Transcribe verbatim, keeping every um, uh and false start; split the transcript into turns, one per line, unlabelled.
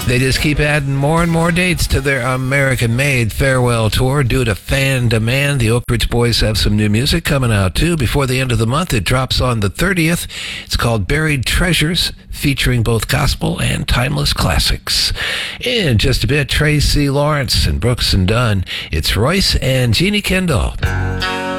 They just keep adding more and more dates to their American-made farewell tour due to fan demand. The Oak Ridge Boys have some new music coming out, too. Before the end of the month, it drops on the thirtieth. It's called Buried Treasures, featuring both gospel and timeless classics. In just a bit, Tracy Lawrence and Brooks and Dunn. It's Royce and Jeannie Kendall.